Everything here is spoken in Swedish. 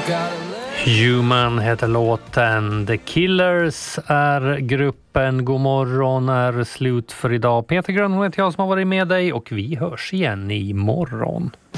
Human heter låten. The Killers är gruppen. God morgon är slut för idag. Peter Grönholm heter jag som har varit med dig och vi hörs igen imorgon.